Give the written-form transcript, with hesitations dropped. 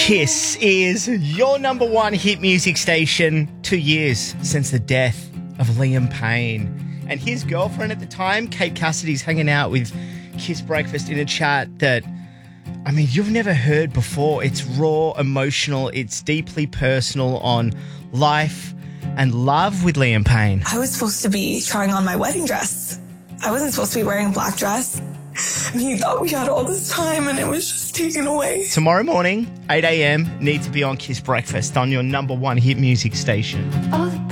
Kiss is your number one hit music station. 2 years since the death of Liam Payne. And his girlfriend at the time, Kate Cassidy's hanging out with Kiss Breakfast in a chat that, I mean, you've never heard before. It's raw, emotional, it's deeply personal on life and love with Liam Payne. I was supposed to be trying on my wedding dress. I wasn't supposed to be wearing a black dress. And he thought we had all this time and it was just taken away. Tomorrow morning, 8 a.m, need to be on Kiss Breakfast on your number one hit music station. All the